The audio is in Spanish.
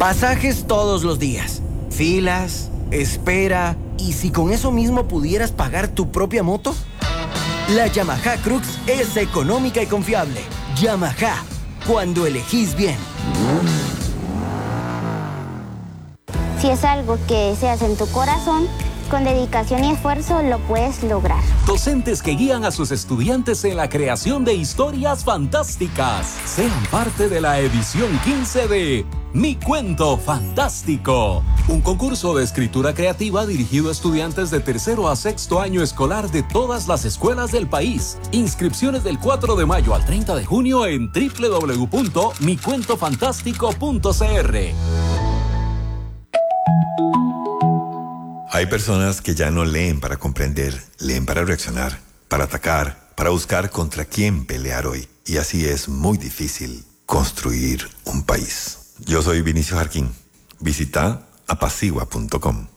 Pasajes todos los días, filas, espera, ¿y si con eso mismo pudieras pagar tu propia moto? La Yamaha Crux es económica y confiable. Yamaha, cuando elegís bien. Si es algo que deseas en tu corazón, con dedicación y esfuerzo lo puedes lograr. Docentes que guían a sus estudiantes en la creación de historias fantásticas. Sean parte de la edición 15 de Mi Cuento Fantástico. Un concurso de escritura creativa dirigido a estudiantes de tercero a sexto año escolar de todas las escuelas del país. Inscripciones del 4 de mayo al 30 de junio en www.micuentofantástico.cr. Hay personas que ya no leen para comprender, leen para reaccionar, para atacar, para buscar contra quién pelear hoy. Y así es muy difícil construir un país. Yo soy Vinicio Jarquín. Visita apacigua.com.